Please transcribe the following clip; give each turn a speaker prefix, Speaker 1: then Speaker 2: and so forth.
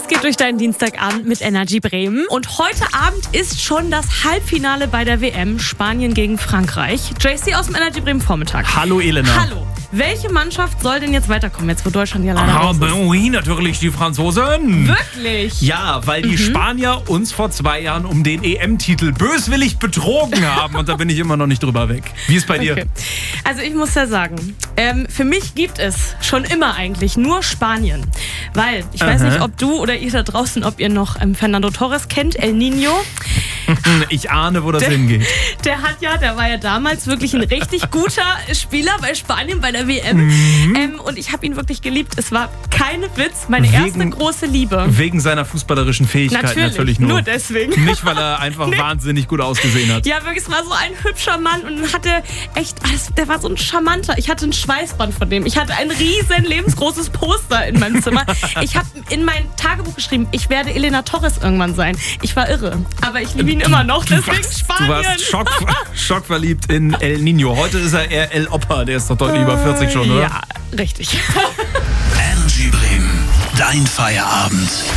Speaker 1: geht durch deinen Dienstagabend mit Energy Bremen. Und heute Abend ist schon das Halbfinale bei der WM. Spanien gegen Frankreich. JC aus dem Energy Bremen Vormittag.
Speaker 2: Hallo Elena.
Speaker 1: Hallo. Welche Mannschaft soll denn jetzt weiterkommen, jetzt wo Deutschland ja leider raus ist?
Speaker 2: Oui, natürlich die Franzosen.
Speaker 1: Wirklich?
Speaker 2: Ja, weil die Spanier uns vor 2 Jahren um den EM-Titel böswillig betrogen haben. Und da bin ich immer noch nicht drüber weg. Wie ist bei dir?
Speaker 1: Okay. Also ich muss ja sagen, für mich gibt es schon immer eigentlich nur Spanien. Weil, ich weiß nicht, ob du oder ihr da draußen, ob ihr noch Fernando Torres kennt, El Niño.
Speaker 2: Ich ahne, wo das hingeht.
Speaker 1: Der war ja damals wirklich ein richtig guter Spieler bei Spanien bei der WM. Und ich habe ihn wirklich geliebt. Es war kein Witz, meine erste große Liebe.
Speaker 2: Wegen seiner fußballerischen Fähigkeiten natürlich nur.
Speaker 1: Nur deswegen.
Speaker 2: Nicht, weil er einfach wahnsinnig gut ausgesehen hat.
Speaker 1: Ja, wirklich, es war so ein hübscher Mann und dann hatte echt, der war so ein charmanter. Ich hatte ein Schweißband von dem. Ich hatte ein riesen lebensgroßes Poster in meinem Zimmer. Ich habe in mein Tagebuch geschrieben, ich werde Elena Torres irgendwann sein. Ich war irre, aber ich liebe ihn immer noch, deswegen Spanien.
Speaker 2: Du warst schockverliebt in El Niño. Heute ist er eher El Opa, der ist doch deutlich über 40 schon, oder?
Speaker 1: Ja, richtig.
Speaker 3: Energy Bremen, dein Feierabend.